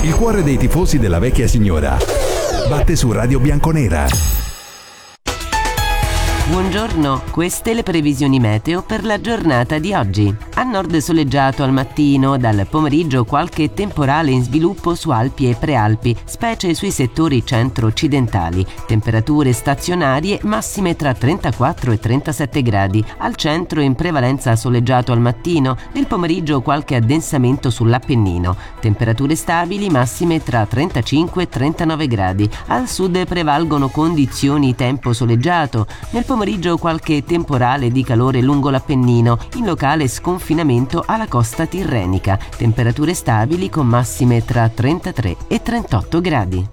Il cuore dei tifosi della vecchia signora batte su Radio Bianconera. Buongiorno, queste le previsioni meteo per la giornata di oggi. A nord soleggiato al mattino, dal pomeriggio qualche temporale in sviluppo su Alpi e Prealpi, specie sui settori centro-occidentali. Temperature stazionarie massime tra 34 e 37 gradi. Al centro in prevalenza soleggiato al mattino, nel pomeriggio qualche addensamento sull'Appennino. Temperature stabili massime tra 35 e 39 gradi. Al sud prevalgono condizioni tempo soleggiato. Nel pomeriggio qualche temporale di calore lungo l'Appennino, in locale sconfinamento alla costa tirrenica. Temperature stabili con massime tra 33 e 38 gradi.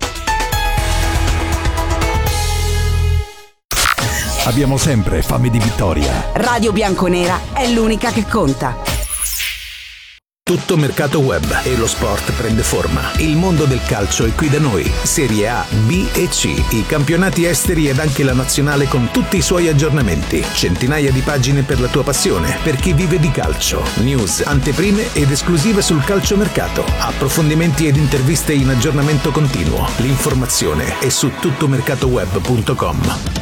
Abbiamo sempre fame di vittoria. Radio Bianconera è l'unica che conta. Tutto mercato web e lo sport prende forma. Il mondo del calcio è qui da noi. Serie A, B e C, i campionati esteri ed anche la nazionale con tutti i suoi aggiornamenti. Centinaia di pagine per la tua passione, per chi vive di calcio. News, anteprime ed esclusive sul calciomercato. Approfondimenti ed interviste in aggiornamento continuo. L'informazione è su tuttomercatoweb.com.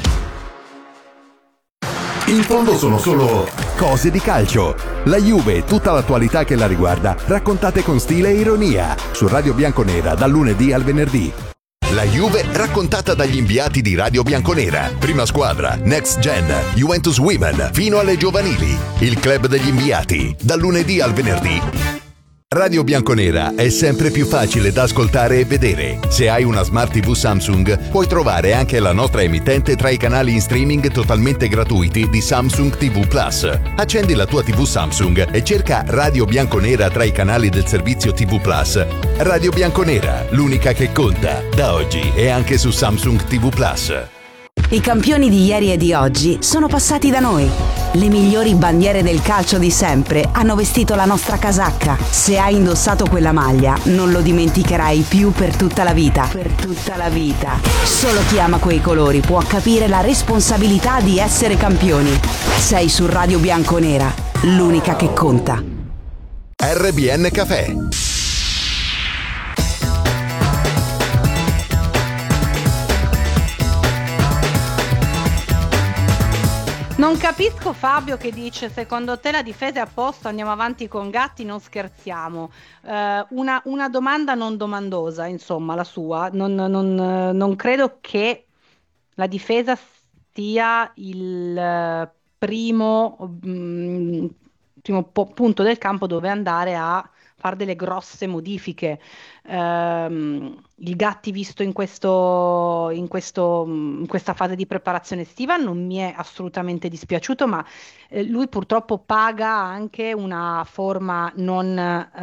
In fondo sono solo cose di calcio. La Juve e tutta l'attualità che la riguarda, raccontate con stile e ironia, su Radio Bianconera dal lunedì al venerdì. La Juve raccontata dagli inviati di Radio Bianconera. Prima squadra, Next Gen, Juventus Women, fino alle giovanili. Il club degli inviati, dal lunedì al venerdì. Radio Bianconera è sempre più facile da ascoltare e vedere. Se hai una Smart TV Samsung, puoi trovare anche la nostra emittente tra i canali in streaming totalmente gratuiti di Samsung TV Plus. Accendi la tua TV Samsung e cerca Radio Bianconera tra i canali del servizio TV Plus. Radio Bianconera, l'unica che conta, da oggi e anche su Samsung TV Plus. I campioni di ieri e di oggi sono passati da noi. Le migliori bandiere del calcio di sempre hanno vestito la nostra casacca. Se hai indossato quella maglia, non lo dimenticherai più per tutta la vita. Per tutta la vita. Solo chi ama quei colori può capire la responsabilità di essere campioni. Sei su Radio Bianconera, l'unica che conta. RBN Café. Non capisco Fabio che dice: secondo te la difesa è a posto, andiamo avanti con Gatti, non scherziamo. Una domanda non domandosa, insomma, la sua. Non credo che la difesa sia il primo punto del campo dove andare a fare delle grosse modifiche. Il Gatti visto in questa fase di preparazione estiva non mi è assolutamente dispiaciuto, ma lui purtroppo paga anche una forma non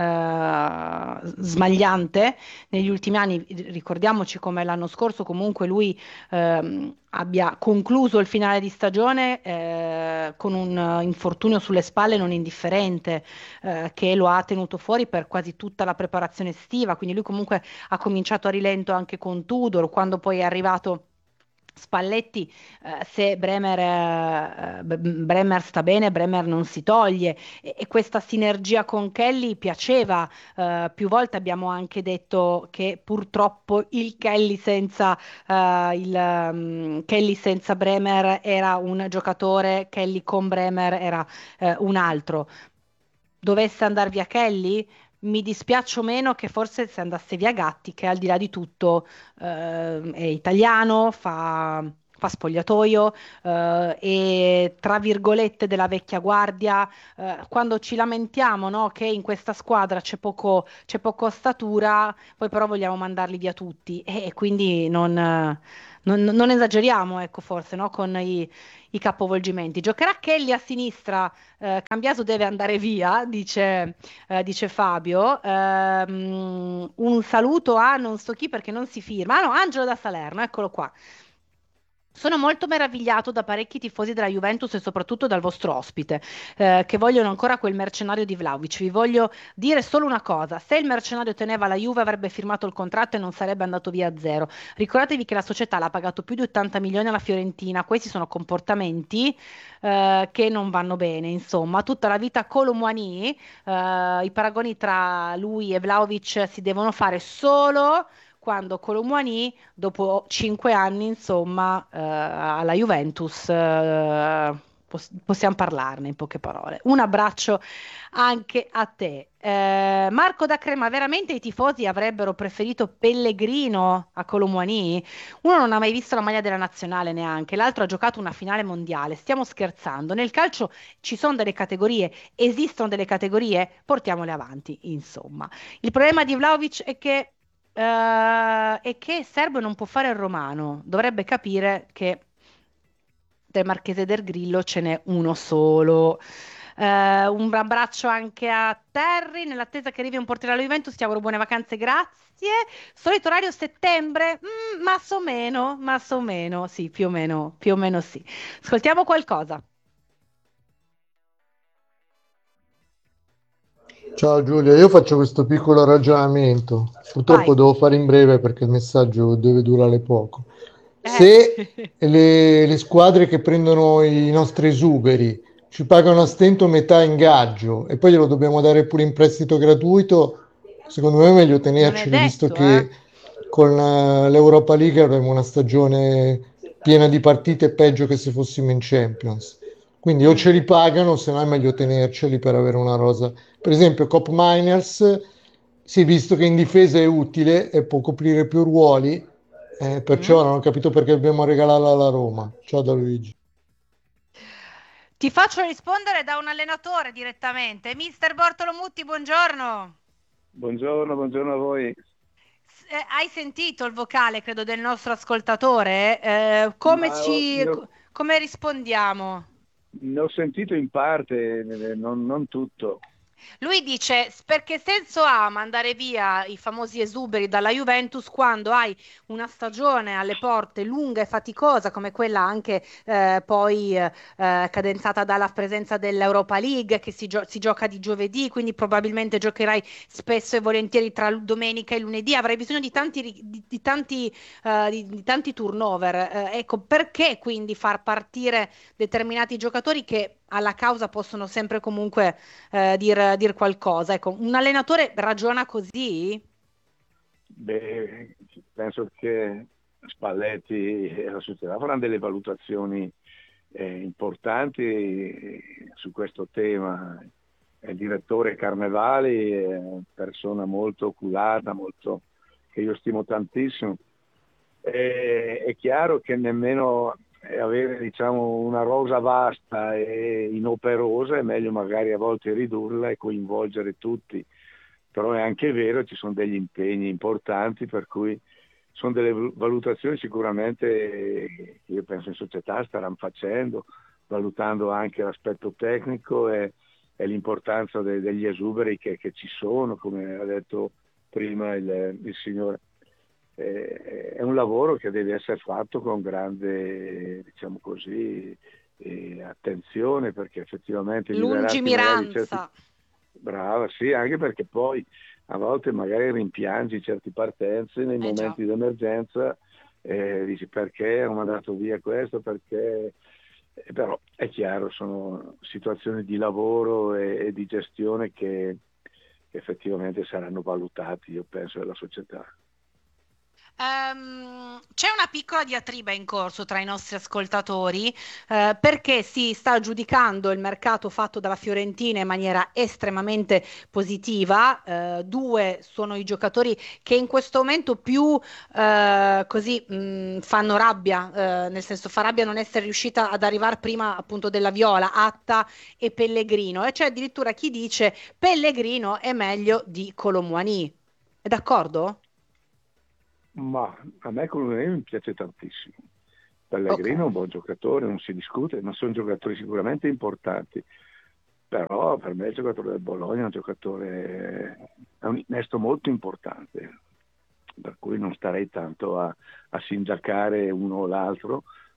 smagliante negli ultimi anni. Ricordiamoci come l'anno scorso comunque lui abbia concluso il finale di stagione con un infortunio sulle spalle non indifferente, che lo ha tenuto fuori per quasi tutta la preparazione estiva, quindi lui comunque ha cominciato a rilento anche con Tudor. Quando poi è arrivato Spalletti, se Bremer sta bene, Bremer non si toglie, e questa sinergia con Kelly piaceva. Più volte abbiamo anche detto che purtroppo il Kelly senza Kelly senza Bremer era un giocatore, Kelly con Bremer era un altro. Dovesse andare via Kelly, mi dispiace meno che forse se andasse via Gatti, che al di là di tutto è italiano, fa spogliatoio, e tra virgolette della vecchia guardia. Quando ci lamentiamo, no, che in questa squadra c'è poco statura, poi però vogliamo mandarli via tutti, e quindi non esageriamo, ecco, forse, no, con i capovolgimenti. Giocherà Kelly a sinistra, Cambiaso deve andare via, dice Fabio. Un saluto a non so chi perché non si firma. Ah no, Angelo da Salerno, eccolo qua. Sono molto meravigliato da parecchi tifosi della Juventus e soprattutto dal vostro ospite, che vogliono ancora quel mercenario di Vlahovic. Vi voglio dire solo una cosa: se il mercenario teneva la Juve avrebbe firmato il contratto e non sarebbe andato via a zero. Ricordatevi che la società l'ha pagato più di 80 milioni alla Fiorentina. Questi sono comportamenti che non vanno bene. Insomma, tutta la vita Kolo Muani, i paragoni tra lui e Vlahovic si devono fare solo quando Kolo Muani dopo 5 anni, insomma, alla Juventus, possiamo parlarne in poche parole. Un abbraccio anche a te. Marco da Crema, veramente i tifosi avrebbero preferito Pellegrino a Kolo Muani? Uno non ha mai visto la maglia della nazionale neanche, l'altro ha giocato una finale mondiale. Stiamo scherzando. Nel calcio ci sono delle categorie, esistono delle categorie, portiamole avanti, insomma. Il problema di Vlahovic è che Serbo non può fare il romano, dovrebbe capire che del Marchese del Grillo ce n'è uno solo. Un abbraccio anche a Terry, nell'attesa che arrivi un portiere alla Juventus, ti auguro buone vacanze, grazie. Solito orario settembre? Masso o meno, sì, più o meno sì. Ascoltiamo qualcosa. Ciao Giulia, io faccio questo piccolo ragionamento. Purtroppo Vai. devo fare in breve perché il messaggio deve durare poco. Eh. Se le squadre che prendono i nostri esuberi ci pagano a stento metà ingaggio e poi glielo dobbiamo dare pure in prestito gratuito, secondo me è meglio Non è tenerceli, visto detto, che con l'Europa League avremo una stagione piena di partite peggio che se fossimo in Champions. Quindi o ce li pagano, se no è meglio tenerceli per avere una rosa. Per esempio, Cop Miners si è visto che in difesa è utile e può coprire più ruoli, Mm. perciò non ho capito perché dobbiamo regalarla alla Roma. Ciao da Luigi. Ti faccio rispondere da un allenatore direttamente. Mister Bortolomutti, buongiorno. Buongiorno a voi. Hai sentito il vocale, credo, del nostro ascoltatore? Ma Come rispondiamo? ne ho sentito in parte, non tutto. Lui dice: perché senso ha mandare via i famosi esuberi dalla Juventus quando hai una stagione alle porte lunga e faticosa come quella anche poi cadenzata dalla presenza dell'Europa League che si gioca di giovedì, quindi probabilmente giocherai spesso e volentieri tra domenica e lunedì, avrai bisogno di tanti turnover. Ecco, perché quindi far partire determinati giocatori che alla causa possono sempre comunque dir qualcosa. Ecco, un allenatore ragiona così? Beh, penso che Spalletti e la società faranno delle valutazioni importanti su questo tema. Il direttore Carnevali è una persona molto oculata, che io stimo tantissimo. È chiaro che nemmeno avere, diciamo, una rosa vasta e inoperosa è meglio magari a volte ridurla e coinvolgere tutti, però è anche vero che ci sono degli impegni importanti, per cui sono delle valutazioni sicuramente che io penso in società staranno facendo, valutando anche l'aspetto tecnico e l'importanza degli esuberi che ci sono, come ha detto prima il signore. È un lavoro che deve essere fatto con grande, diciamo così, attenzione, perché effettivamente liberarti magari di certi... Lungimiranza. Brava, sì, anche perché poi a volte magari rimpiangi certe partenze nei Già. momenti di emergenza, dici perché ho mandato via questo, perché... però è chiaro, sono situazioni di lavoro e di gestione che effettivamente saranno valutati, io penso, dalla società. C'è una piccola diatriba in corso tra i nostri ascoltatori perché si sta giudicando il mercato fatto dalla Fiorentina in maniera estremamente positiva. Due sono i giocatori che in questo momento più così fanno rabbia, nel senso fa rabbia non essere riuscita ad arrivare prima appunto della Viola, Atta e Pellegrino. E c'è addirittura chi dice Pellegrino è meglio di Kolo Muani. È d'accordo? Ma a me Colomeni mi piace tantissimo. Ok. Pellegrino è un buon giocatore, non si discute, ma sono giocatori sicuramente importanti. Però per me il giocatore del Bologna è un giocatore, è un innesto molto importante, per cui non starei tanto a singiacare uno o l'altro,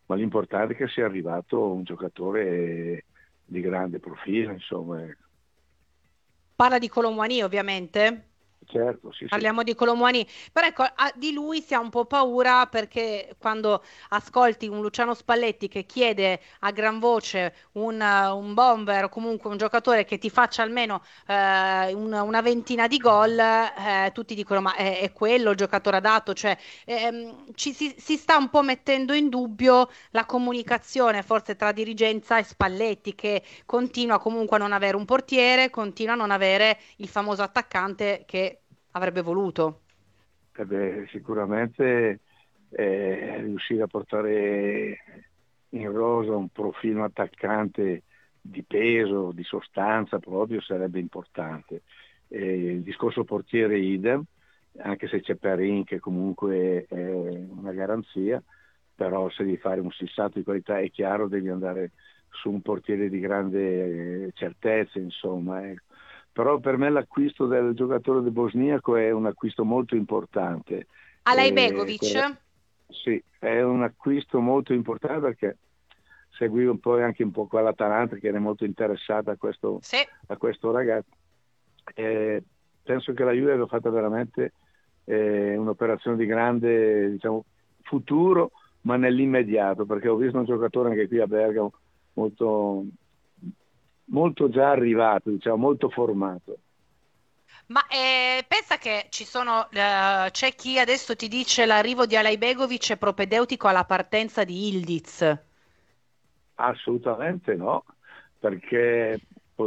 ma l'importante è che sia arrivato un giocatore di grande profilo, insomma. Parla di Kolo Muani, ovviamente. Certo, sì, sì. Parliamo di Kolo Muani, però ecco, di lui si ha un po' paura perché quando ascolti un Luciano Spalletti che chiede a gran voce un bomber o comunque un giocatore che ti faccia almeno una ventina di gol, tutti dicono ma è quello il giocatore adatto, cioè si sta un po' mettendo in dubbio la comunicazione forse tra dirigenza e Spalletti che continua comunque a non avere un portiere, continua a non avere il famoso attaccante che avrebbe voluto. Sicuramente riuscire a portare in rosa un profilo attaccante di peso, di sostanza proprio sarebbe importante. Il discorso portiere idem, anche se c'è Perin che comunque è una garanzia, però se devi fare un fissato di qualità è chiaro, devi andare su un portiere di grande certezza, insomma. Però per me l'acquisto del giocatore del bosniaco è un acquisto molto importante. Alajbegovic? Sì, è un acquisto molto importante perché seguivo poi anche un po' qua l'Atalanta che era molto interessata Sì. a questo ragazzo. Penso che la Juve abbia fatto veramente un'operazione di grande, diciamo, futuro, ma nell'immediato, perché ho visto un giocatore anche qui a Bergamo molto già arrivato, diciamo, molto formato. Ma pensa che c'è chi adesso ti dice l'arrivo di Alajbegovic è propedeutico alla partenza di Ildiz. Assolutamente no, perché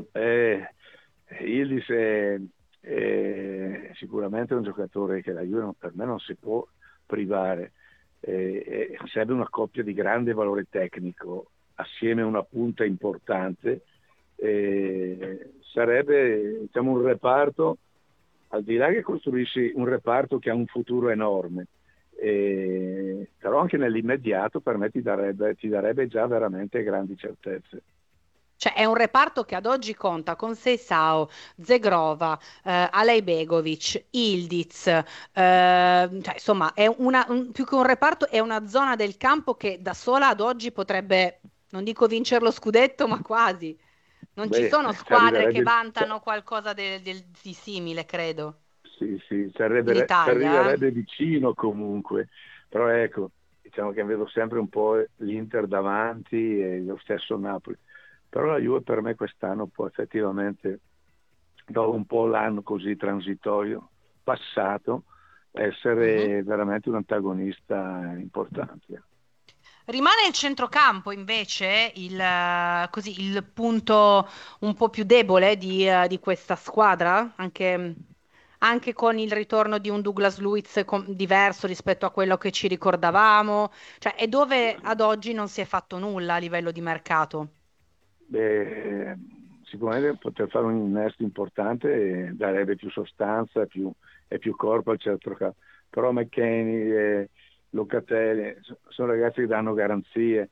Ildiz è sicuramente un giocatore che la Juve per me non si può privare. Serve una coppia di grande valore tecnico assieme a una punta importante. Sarebbe, diciamo, un reparto, al di là che costruisci un reparto che ha un futuro enorme, però anche nell'immediato per me ti darebbe già veramente grandi certezze. Cioè è un reparto che ad oggi conta con Seisao, Zegrova, Alajbegovic, Ildiz, cioè, insomma è più che un reparto è una zona del campo che da sola ad oggi potrebbe, non dico vincere lo scudetto, ma quasi. Non ci sono Ci squadre che arriverebbe, vantano qualcosa di simile, credo, sì, ci in Italia. arriverebbe vicino comunque, però ecco, diciamo che vedo sempre un po' l'Inter davanti e lo stesso Napoli, però la Juve per me quest'anno può effettivamente, dopo un po' l'anno così transitorio passato, essere veramente un antagonista importante. Rimane il centrocampo invece il punto un po' più debole di questa squadra, anche con il ritorno di un Douglas Luiz diverso rispetto a quello che ci ricordavamo, cioè è dove ad oggi non si è fatto nulla a livello di mercato. Sicuramente poter fare un innesto importante darebbe più sostanza e più corpo al centrocampo, però McKennie Locatelli sono ragazzi che danno garanzie,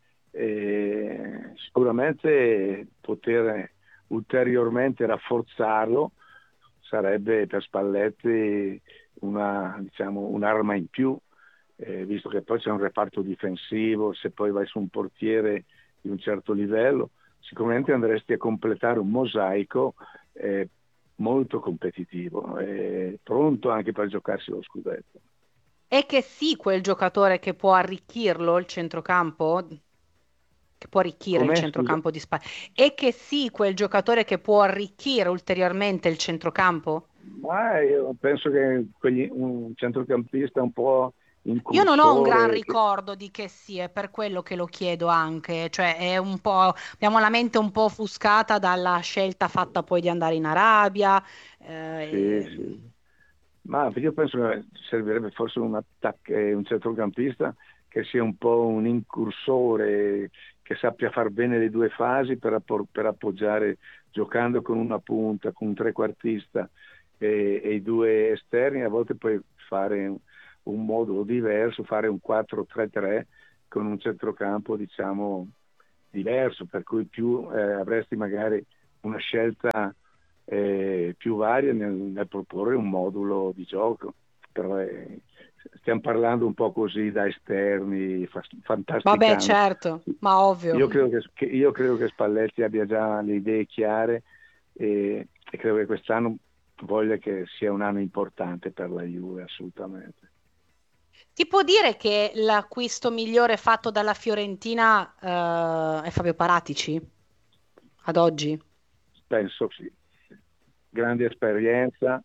sicuramente poter ulteriormente rafforzarlo sarebbe per Spalletti un'arma in più, visto che poi c'è un reparto difensivo, se poi vai su un portiere di un certo livello, sicuramente andresti a completare un mosaico molto competitivo, pronto anche per giocarsi lo scudetto. E che sì, quel giocatore che può arricchirlo il centrocampo, che può arricchire il Com'è, scusa? centrocampo di Spagna, e che sì, quel giocatore che può arricchire ulteriormente il centrocampo? Ma io penso che un centrocampista un po' Io non ho un gran incursore, ricordo di che sì, è per quello che lo chiedo anche, cioè è un po', abbiamo la mente un po' offuscata dalla scelta fatta poi di andare in Arabia. sì. Ma io penso che servirebbe forse un centrocampista che sia un po' un incursore, che sappia far bene le due fasi per appoggiare, giocando con una punta, con un trequartista e i due esterni, a volte puoi fare un modulo diverso, fare un 4-3-3 con un centrocampo, diciamo, diverso, per cui più avresti magari una scelta più varie nel proporre un modulo di gioco. però stiamo parlando un po' così da esterni, fantasticando. Vabbè, certo, ma ovvio. Io credo che Spalletti abbia già le idee chiare e credo che quest'anno voglia che sia un anno importante per la Juve, assolutamente. Ti può dire che l'acquisto migliore fatto dalla Fiorentina è Fabio Paratici ad oggi? Penso sì. Grande esperienza,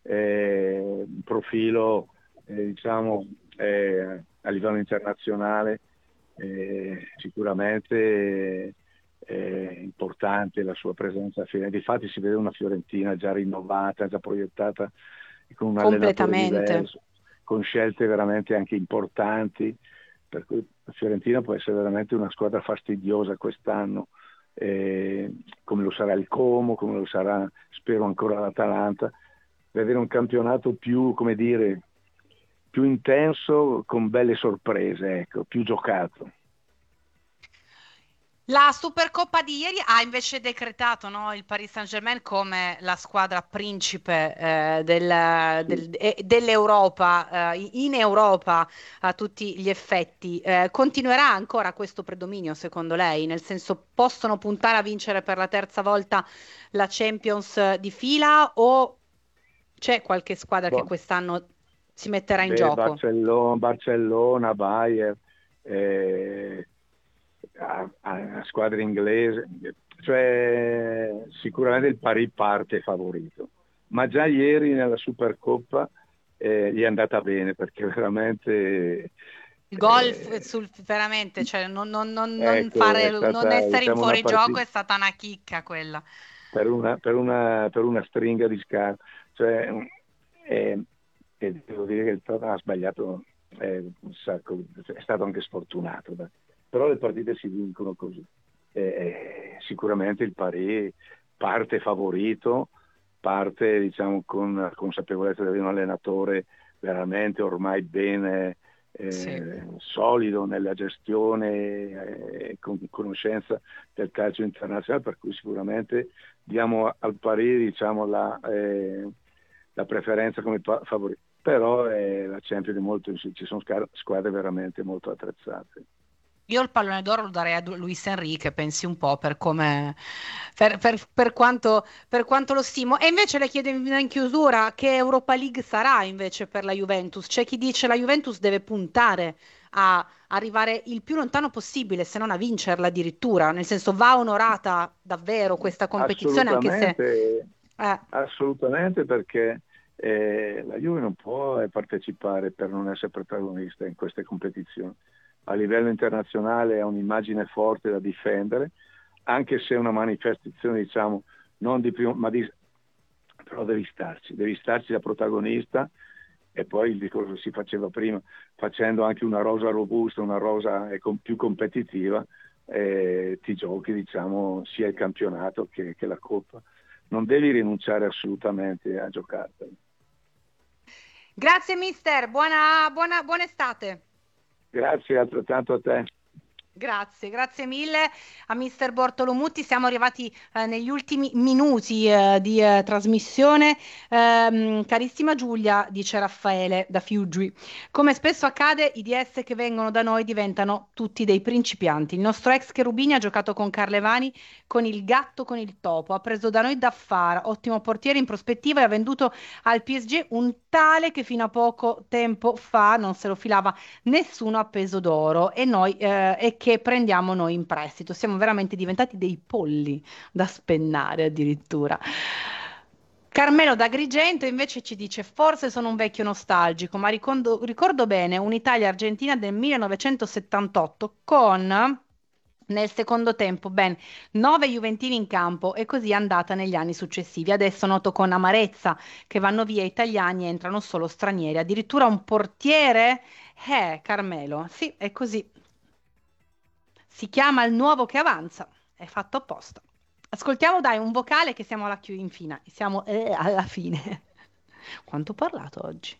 profilo diciamo a livello internazionale, sicuramente importante la sua presenza a Firenze. Difatti si vede una Fiorentina già rinnovata, già proiettata, con un allenatore diverso, con scelte veramente anche importanti, per cui la Fiorentina può essere veramente una squadra fastidiosa quest'anno, come lo sarà il Como, come lo sarà, spero, ancora l'Atalanta. Vedere un campionato più, come dire, più intenso, con belle sorprese, ecco, più giocato. La Supercoppa di ieri ha invece decretato, no, il Paris Saint-Germain come la squadra principe dell'Europa, in Europa a tutti gli effetti. Continuerà ancora questo predominio, secondo lei? Nel senso, possono puntare a vincere per la terza volta la Champions di fila, o c'è qualche squadra che quest'anno si metterà in gioco? Barcellona, Bayern, a squadre inglese, cioè sicuramente il Paris parte favorito, ma già ieri nella Supercoppa gli è andata bene, perché veramente il golf veramente, cioè non essere in fuorigioco è stata una chicca quella. Per una stringa di scarpe, cioè, devo dire che il Tottenham ha sbagliato un sacco, è stato anche sfortunato, però le partite si vincono così. Sicuramente il Paris parte favorito, parte diciamo con la consapevolezza di avere un allenatore veramente ormai bene solido nella gestione, con conoscenza del calcio internazionale, per cui sicuramente diamo al Paris, diciamo, la preferenza come favorito. Però la Champions ci sono squadre veramente molto attrezzate. Io il pallone d'oro lo darei a Luis Enrique, pensi un po', per quanto lo stimo. E invece le chiedo in chiusura, che Europa League sarà invece per la Juventus? C'è chi dice la Juventus deve puntare a arrivare il più lontano possibile, se non a vincerla addirittura, nel senso, va onorata davvero questa competizione, assolutamente, perché la Juve non può partecipare per non essere protagonista in queste competizioni. A livello internazionale ha un'immagine forte da difendere, anche se è una manifestazione, diciamo, non di primo, però devi starci da protagonista. E poi il discorso si faceva prima, facendo anche una rosa robusta, una rosa più competitiva, ti giochi, diciamo, sia il campionato che la Coppa. Non devi rinunciare assolutamente a giocartela. Grazie mister, buona estate. Grazie, altrettanto a te. Grazie mille a mister Bortolomutti. Siamo arrivati negli ultimi minuti di trasmissione. Carissima Giulia, dice Raffaele da Fiuggi, come spesso accade, i DS che vengono da noi diventano tutti dei principianti. Il nostro ex Cherubini ha giocato con Carlevani, con il gatto, con il topo, ha preso da noi Daffar, ottimo portiere in prospettiva, e ha venduto al PSG un tale che fino a poco tempo fa non se lo filava nessuno a peso d'oro, e che prendiamo noi in prestito. Siamo veramente diventati dei polli da spennare addirittura. Carmelo da Agrigento invece ci dice: forse sono un vecchio nostalgico, ma ricordo bene un'Italia-Argentina del 1978 con, nel secondo tempo, ben 9 juventini in campo, e così è andata negli anni successivi. Adesso noto con amarezza che vanno via italiani e entrano solo stranieri, addirittura un portiere. Carmelo, sì, è così. Si chiama il nuovo che avanza, è fatto apposta. Ascoltiamo dai un vocale, che siamo siamo alla fine. Quanto ho parlato oggi?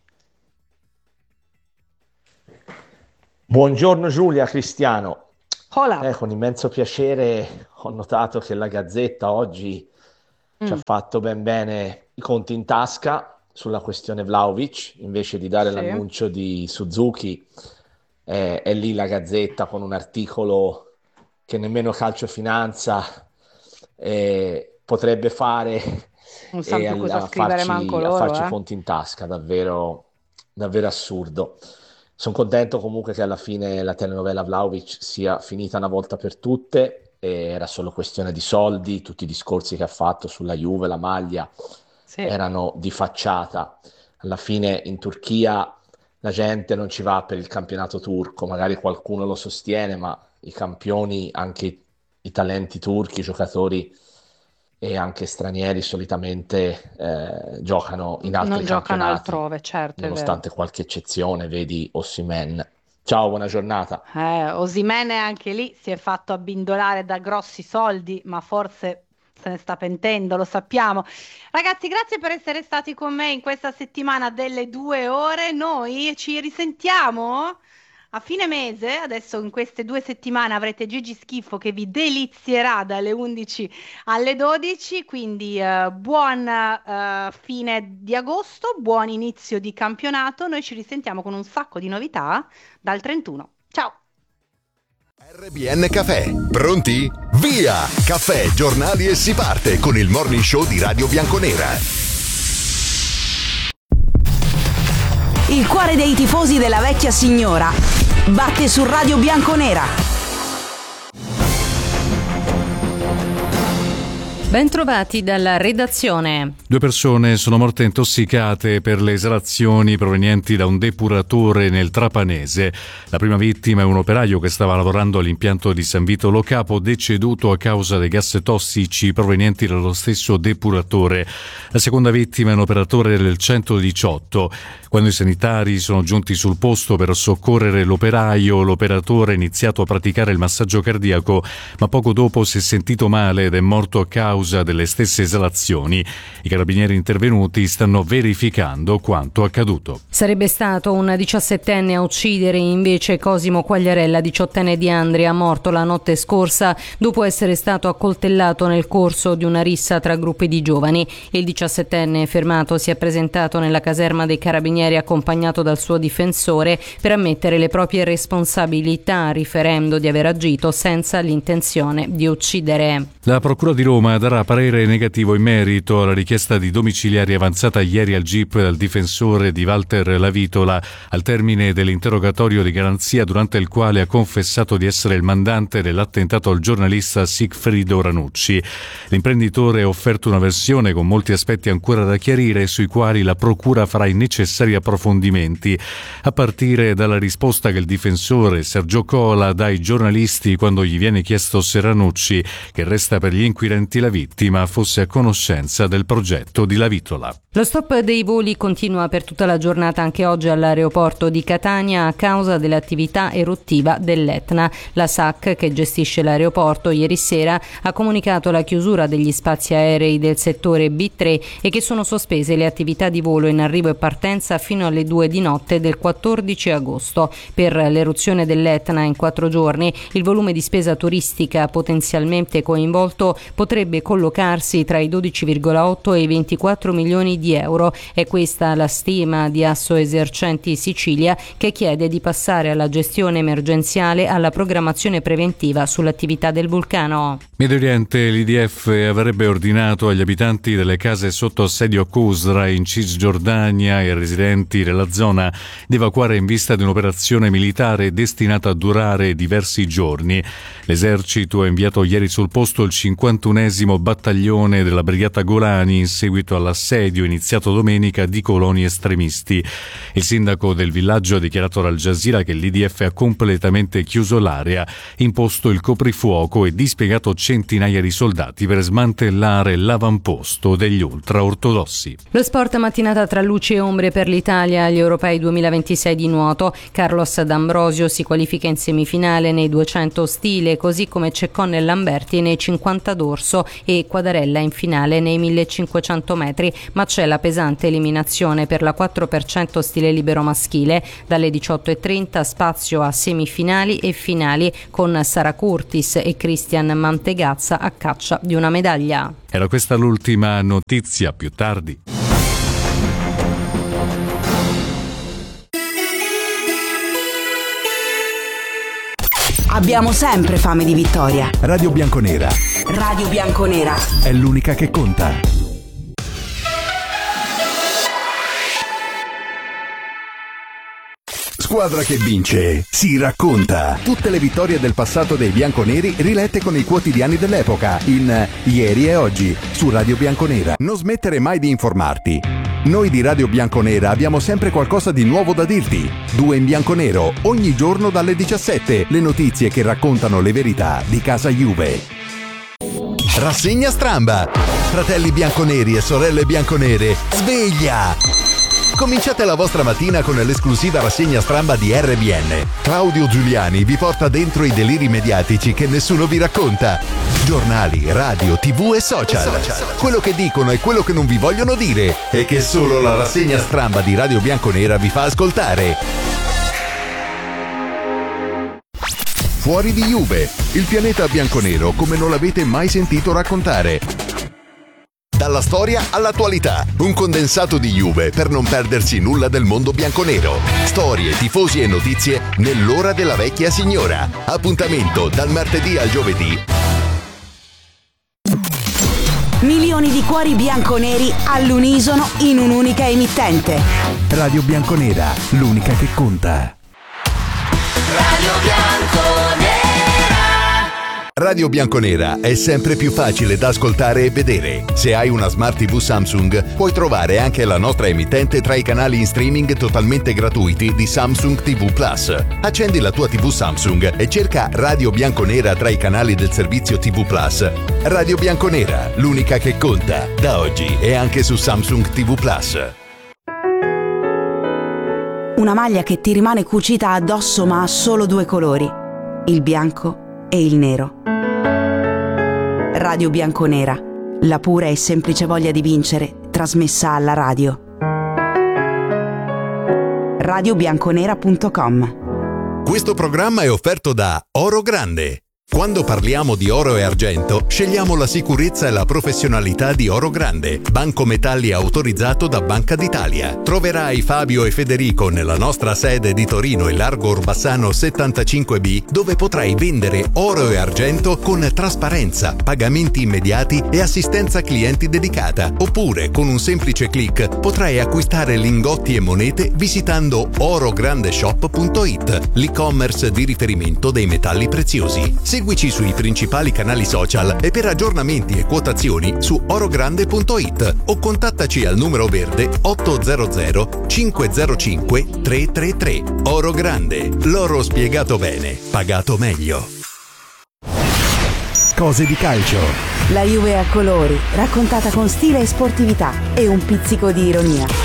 Buongiorno Giulia, Cristiano. Hola. Con immenso piacere ho notato che la Gazzetta oggi ci ha fatto ben bene i conti in tasca. sulla questione Vlahovic, invece di dare l'annuncio di Suzuki, è lì la Gazzetta con un articolo che nemmeno Calcio Finanza potrebbe fare, non sa più cosa scrivere manco loro, a farci conti in tasca, davvero assurdo. Sono contento comunque che alla fine la telenovela Vlahovic sia finita una volta per tutte, era solo questione di soldi, tutti i discorsi che ha fatto sulla Juve, la maglia, erano di facciata. Alla fine in Turchia la gente non ci va per il campionato turco, magari qualcuno lo sostiene, ma i campioni, anche i talenti turchi, i giocatori e anche stranieri solitamente giocano in altri non giocano campionati, altrove, certo, nonostante qualche eccezione, vedi Osimhen. Ciao, buona giornata. Osimhen anche lì si è fatto abbindolare da grossi soldi, ma forse se ne sta pentendo, lo sappiamo. Ragazzi, grazie per essere stati con me in questa settimana delle 2 ore. Noi ci risentiamo a fine mese. Adesso in queste 2 settimane avrete Gigi Schifo che vi delizierà dalle 11 alle 12, quindi buon fine di agosto, buon inizio di campionato. Noi ci risentiamo con un sacco di novità dal 31. Ciao! RBN Caffè, pronti? Via! Caffè, giornali e si parte con il morning show di Radio Bianconera. Il cuore dei tifosi della vecchia signora batte su Radio Bianconera. Bentrovati dalla redazione. 2 persone sono morte intossicate per le esalazioni provenienti da un depuratore nel Trapanese. La prima vittima è un operaio che stava lavorando all'impianto di San Vito Lo Capo, deceduto a causa dei gas tossici provenienti dallo stesso depuratore. La seconda vittima è un operatore del 118. Quando i sanitari sono giunti sul posto per soccorrere l'operatore ha iniziato a praticare il massaggio cardiaco, ma poco dopo si è sentito male ed è morto a causa delle stesse esalazioni. I carabinieri intervenuti stanno verificando quanto accaduto. Sarebbe stato un 17enne a uccidere invece Cosimo Quagliarella, 18enne di Andria, morto la notte scorsa dopo essere stato accoltellato nel corso di una rissa tra gruppi di giovani. Il 17enne fermato si è presentato nella caserma dei carabinieri accompagnato dal suo difensore per ammettere le proprie responsabilità, riferendo di aver agito senza l'intenzione di uccidere. La Procura di Roma darà parere negativo in merito alla richiesta di domiciliari avanzata ieri al GIP dal difensore di Walter Lavitola al termine dell'interrogatorio di garanzia, durante il quale ha confessato di essere il mandante dell'attentato al giornalista Sigfrido Ranucci. L'imprenditore ha offerto una versione con molti aspetti ancora da chiarire, sui quali la Procura farà i necessari approfondimenti, a partire dalla risposta che il difensore Sergio Cola dà ai giornalisti quando gli viene chiesto se Ranucci, che resta per gli inquirenti la vittima, fosse a conoscenza del progetto di Lavitola. Lo stop dei voli continua per tutta la giornata anche oggi all'aeroporto di Catania a causa dell'attività eruttiva dell'Etna. La SAC, che gestisce l'aeroporto, ieri sera ha comunicato la chiusura degli spazi aerei del settore B3 e che sono sospese le attività di volo in arrivo e partenza fino alle 2 di notte del 14 agosto. Per l'eruzione dell'Etna in 4 giorni il volume di spesa turistica potenzialmente coinvolto potrebbe collocarsi tra i 12,8 e i 24 milioni di euro. È questa la stima di Asso Esercenti Sicilia, che chiede di passare alla gestione emergenziale alla programmazione preventiva sull'attività del vulcano. Medio Oriente, l'IDF avrebbe ordinato agli abitanti delle case sotto assedio Qusra in Cisgiordania e residenti della zona di evacuare in vista di un'operazione militare destinata a durare diversi giorni. L'esercito ha inviato ieri sul posto il 51esimo battaglione della brigata Golani in seguito all'assedio iniziato domenica di coloni estremisti. Il sindaco del villaggio ha dichiarato al Al Jazeera che l'IDF ha completamente chiuso l'area, imposto il coprifuoco e dispiegato centinaia di soldati per smantellare l'avamposto degli ultraortodossi. Lo sport, mattinata tra luci e ombre per l'Italia agli Europei 2026 di nuoto. Carlos D'Ambrosio si qualifica in semifinale nei 200 stile, così come Ceccone e Lamberti nei 50 dorso e Quadarella in finale nei 1500 metri, ma c'è la pesante eliminazione per la 4% stile libero maschile. Dalle 18:30 spazio a semifinali e finali con Sara Curtis e Christian Mantegazza a caccia di una medaglia. Era questa l'ultima notizia, più tardi. Abbiamo sempre fame di vittoria. Radio Bianconera Radio Bianconera è l'unica che conta. Squadra che vince si racconta. Tutte le vittorie del passato dei bianconeri rilette con i quotidiani dell'epoca in Ieri e Oggi su Radio Bianconera. Non smettere mai di informarti. Noi di Radio Bianconera abbiamo sempre qualcosa di nuovo da dirti. 2 in bianconero, ogni giorno dalle 17. Le notizie che raccontano le verità di casa Juve. Rassegna Stramba. Fratelli bianconeri e sorelle bianconere, sveglia! Cominciate la vostra mattina con l'esclusiva rassegna stramba di RBN. Claudio Giuliani vi porta dentro i deliri mediatici che nessuno vi racconta. Giornali, radio, TV e social. Quello che dicono e quello che non vi vogliono dire e che solo la rassegna stramba di Radio Bianconera vi fa ascoltare. Fuori di Juve, il pianeta bianconero come non l'avete mai sentito raccontare. Dalla storia all'attualità, un condensato di Juve per non perdersi nulla del mondo bianconero. Storie, tifosi e notizie nell'ora della vecchia signora. Appuntamento dal martedì al giovedì. Milioni di cuori bianconeri all'unisono in un'unica emittente. Radio Bianconera, l'unica che conta. Radio Bianconera. Radio Bianconera è sempre più facile da ascoltare e vedere. Se hai una Smart TV Samsung, puoi trovare anche la nostra emittente tra i canali in streaming totalmente gratuiti di Samsung TV Plus. Accendi la tua TV Samsung e cerca Radio Bianconera tra i canali del servizio TV Plus. Radio Bianconera, l'unica che conta. Da oggi è anche su Samsung TV Plus. Una maglia che ti rimane cucita addosso ma ha solo 2 colori, il bianco e il nero. Radio Bianconera, la pura e semplice voglia di vincere, trasmessa alla radio. radiobianconera.com. Questo programma è offerto da Oro Grande. Quando parliamo di oro e argento, scegliamo la sicurezza e la professionalità di Oro Grande, banco metalli autorizzato da Banca d'Italia. Troverai Fabio e Federico nella nostra sede di Torino e Largo Orbassano 75B, dove potrai vendere oro e argento con trasparenza, pagamenti immediati e assistenza clienti dedicata. Oppure, con un semplice click, potrai acquistare lingotti e monete visitando orograndeshop.it, l'e-commerce di riferimento dei metalli preziosi. Seguici sui principali canali social e per aggiornamenti e quotazioni su orogrande.it o contattaci al numero verde 800 505 333. Oro Grande, l'oro spiegato bene, pagato meglio. Cose di calcio. La Juve a colori, raccontata con stile e sportività e un pizzico di ironia.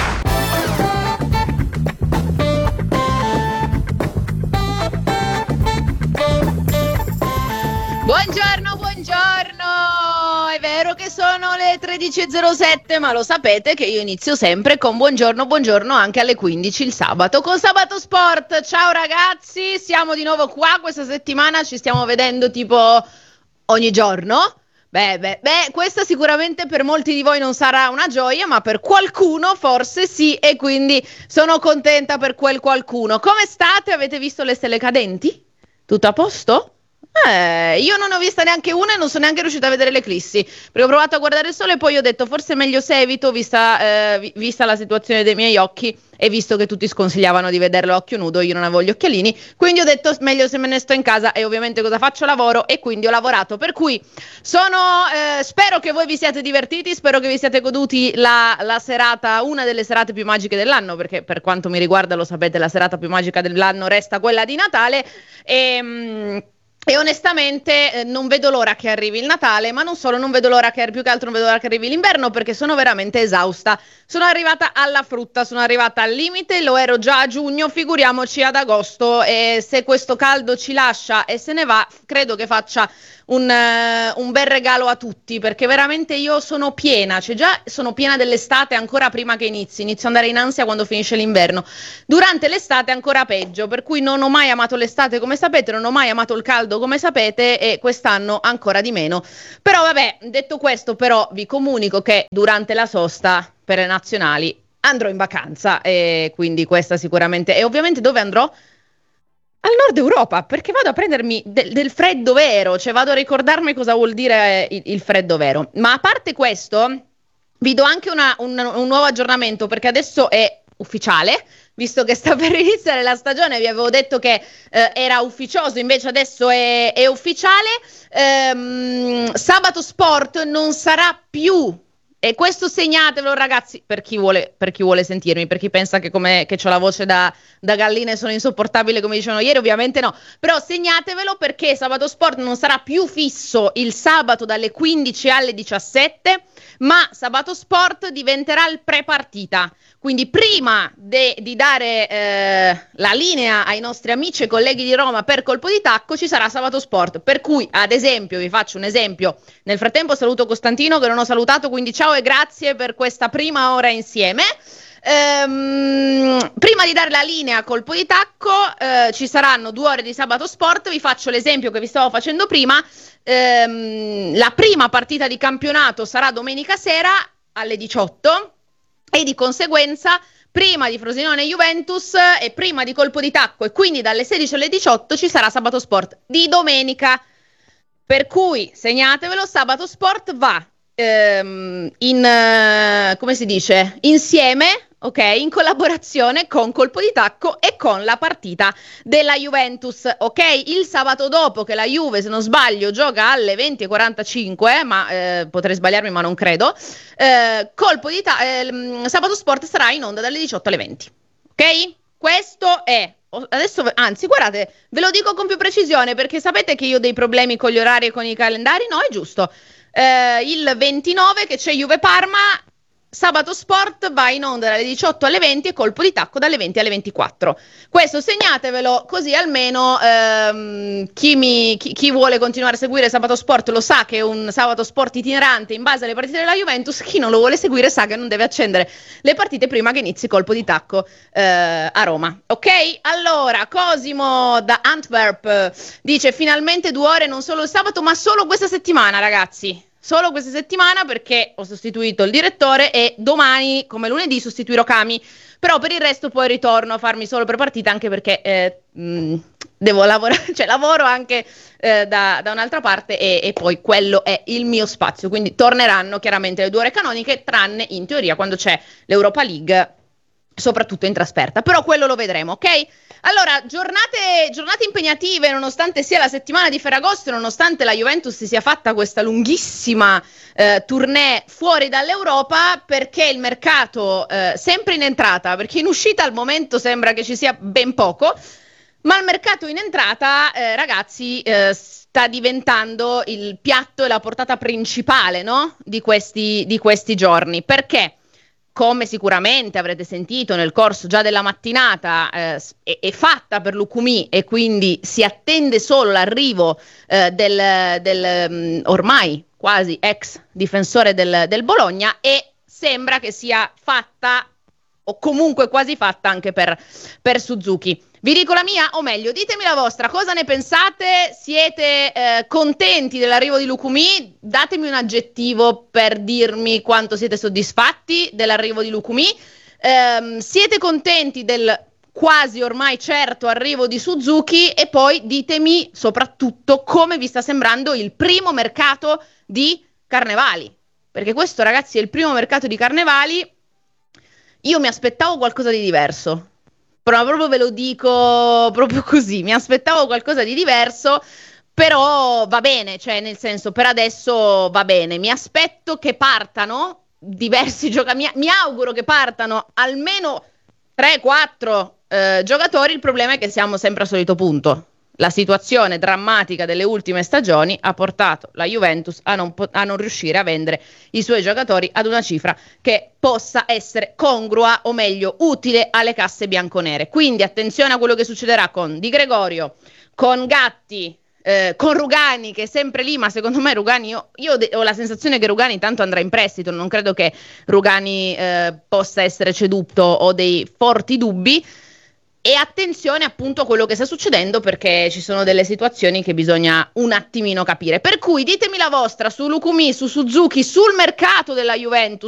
Buongiorno, è vero che sono le 13.07, ma lo sapete che io inizio sempre con buongiorno anche alle 15 il sabato con Sabato Sport. Ciao ragazzi, siamo di nuovo qua, questa settimana ci stiamo vedendo tipo ogni giorno. Beh, questa sicuramente per molti di voi non sarà una gioia, ma per qualcuno forse sì, e quindi sono contenta per quel qualcuno. Come state? Avete visto le stelle cadenti? Tutto a posto? Io non ho vista neanche una e non sono neanche riuscita a vedere l'eclissi, perché ho provato a guardare il sole e poi ho detto forse è meglio se evito, vista la situazione dei miei occhi e visto che tutti sconsigliavano di vederlo a occhio nudo, io non avevo gli occhialini, quindi ho detto meglio se me ne sto in casa, e ovviamente cosa faccio? Lavoro, e quindi ho lavorato, per cui spero che voi vi siate divertiti, spero che vi siate goduti la serata, una delle serate più magiche dell'anno, perché per quanto mi riguarda, lo sapete, la serata più magica dell'anno resta quella di Natale, e onestamente non vedo l'ora che arrivi il Natale, ma non solo, più che altro non vedo l'ora che arrivi l'inverno, perché sono veramente esausta. Sono arrivata alla frutta, sono arrivata al limite, lo ero già a giugno, figuriamoci ad agosto, e se questo caldo ci lascia e se ne va, credo che faccia un bel regalo a tutti, perché veramente io sono piena, sono piena dell'estate ancora prima che inizio ad andare in ansia quando finisce l'inverno. Durante l'estate ancora peggio, per cui non ho mai amato l'estate, come sapete, non ho mai amato il caldo, come sapete, e quest'anno ancora di meno. Però vabbè, detto questo, però vi comunico che durante la sosta per le nazionali andrò in vacanza, e quindi questa sicuramente. E ovviamente dove andrò? Al nord Europa, perché vado a prendermi del freddo vero, cioè vado a ricordarmi cosa vuol dire il freddo vero. Ma a parte questo, vi do anche un nuovo aggiornamento, perché adesso è ufficiale, visto che sta per iniziare la stagione. Vi avevo detto che era ufficioso, invece adesso è ufficiale. Sabato Sport non sarà più, e questo segnatevelo ragazzi, per chi vuole sentirmi, per chi pensa che c'ho la voce da gallina e sono insopportabile come dicevano ieri, ovviamente no, però segnatevelo, perché Sabato Sport non sarà più fisso il sabato dalle 15 alle 17, ma Sabato Sport diventerà il pre-partita. Quindi prima di dare la linea ai nostri amici e colleghi di Roma per colpo di tacco, ci sarà Sabato Sport, per cui ad esempio, vi faccio un esempio, nel frattempo saluto Costantino che non ho salutato, quindi ciao e grazie per questa prima ora insieme. Prima di dare la linea a colpo di tacco ci saranno 2 ore di Sabato Sport. Vi faccio l'esempio che vi stavo facendo prima. La prima partita di campionato sarà domenica sera alle 18 e di conseguenza prima di Frosinone Juventus e prima di colpo di tacco, e quindi dalle 16 alle 18 ci sarà Sabato Sport di domenica, per cui segnatevelo. Sabato Sport va come si dice, insieme, ok, in collaborazione con colpo di tacco e con la partita della Juventus, ok? Il sabato dopo, che la Juve, se non sbaglio, gioca alle 20:45, ma potrei sbagliarmi, ma non credo, Sabato Sport sarà in onda dalle 18 alle 20, ok? Questo è. Adesso, anzi, guardate, ve lo dico con più precisione, perché sapete che io ho dei problemi con gli orari e con i calendari, no? È giusto. Il 29 che c'è Juve Parma, Sabato Sport va in onda dalle 18 alle 20 e colpo di tacco dalle 20 alle 24. Questo segnatevelo, così almeno chi vuole continuare a seguire Sabato Sport lo sa che è un Sabato Sport itinerante in base alle partite della Juventus. Chi non lo vuole seguire sa che non deve accendere le partite prima che inizi colpo di tacco a Roma, ok? Allora, Cosimo da Antwerp dice: finalmente 2 ore, non solo il sabato ma solo questa settimana, ragazzi. Solo questa settimana, perché ho sostituito il direttore e domani, come lunedì, sostituirò Cami. Però per il resto poi ritorno a farmi solo per partita, anche perché devo lavorare, cioè lavoro anche da un'altra parte e poi quello è il mio spazio. Quindi torneranno chiaramente le 2 ore canoniche, tranne in teoria quando c'è l'Europa League, soprattutto in trasferta. Però quello lo vedremo, ok? Allora, giornate impegnative, nonostante sia la settimana di Ferragosto, nonostante la Juventus si sia fatta questa lunghissima tournée fuori dall'Europa, perché il mercato sempre in entrata, perché in uscita al momento sembra che ci sia ben poco, ma il mercato in entrata, ragazzi, sta diventando il piatto e la portata principale, no? di questi giorni. Perché? Come sicuramente avrete sentito nel corso già della mattinata, è fatta per Lucumí, e quindi si attende solo l'arrivo del ormai quasi ex difensore del Bologna, e sembra che sia fatta, o comunque quasi fatta, anche per Suzuki. Vi dico la mia, o meglio, ditemi la vostra, cosa ne pensate? Siete contenti dell'arrivo di Lucumí? Datemi un aggettivo per dirmi quanto siete soddisfatti dell'arrivo di Lucumí. Siete contenti del quasi ormai certo arrivo di Suzuki? E poi ditemi soprattutto come vi sta sembrando il primo mercato di Carnevali, perché questo, ragazzi, è il primo mercato di Carnevali. Io mi aspettavo qualcosa di diverso, però proprio ve lo dico proprio così, mi aspettavo qualcosa di diverso, però va bene, cioè nel senso, per adesso va bene. Mi aspetto che partano diversi giocatori, mi auguro che partano almeno 3-4 giocatori. Il problema è che siamo sempre al solito punto. La situazione drammatica delle ultime stagioni ha portato la Juventus a non riuscire a vendere i suoi giocatori ad una cifra che possa essere congrua, o meglio utile alle casse bianconere. Quindi attenzione a quello che succederà con Di Gregorio, con Gatti, con Rugani, che è sempre lì, ma secondo me Rugani, io ho la sensazione che Rugani tanto andrà in prestito, non credo che Rugani possa essere ceduto, ho dei forti dubbi. E attenzione appunto a quello che sta succedendo, perché ci sono delle situazioni che bisogna un attimino capire. Per cui ditemi la vostra su Lucumí, su Suzuki, sul mercato della Juventus.